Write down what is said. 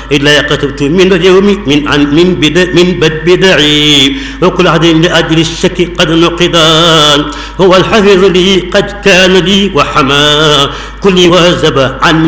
إلا كتبت من اليوم من بدعي وكل عهد لأجل الشك قد نقضان. هو الحفظ لي قد كان لي وحما كل وازب عن